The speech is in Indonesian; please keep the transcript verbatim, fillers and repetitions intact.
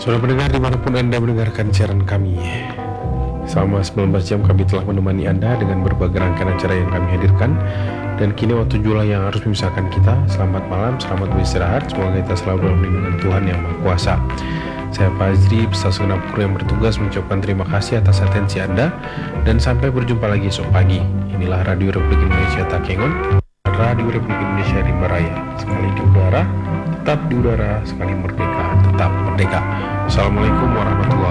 Sudah mendengar dimanapun Anda mendengarkan siaran kami. Selama sembilan belas jam kami telah menemani Anda dengan berbagai rangkaian acara yang kami hadirkan. Dan kini waktu jualah yang harus memisahkan kita. Selamat malam, selamat beristirahat. Semoga kita selalu dalam lindungan Tuhan Yang Maha Kuasa. Saya Pak Azri beserta segenap kru yang bertugas mengucapkan terima kasih atas atensi Anda. Dan sampai berjumpa lagi esok pagi. Inilah Radio Republik Indonesia Takengon, Radio Republik Indonesia Rimba Raya. Sekali di udara, tetap di udara, sekali merdeka, tetap merdeka. Assalamualaikum warahmatullahi wabarakatuh.